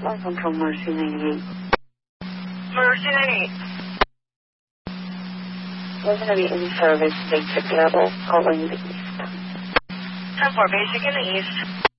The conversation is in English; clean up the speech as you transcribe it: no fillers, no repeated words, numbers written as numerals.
Flight Control Mercy 98. Mercy 98. We're going to be in service, basic level, covering the east. 10-4, basic in the east.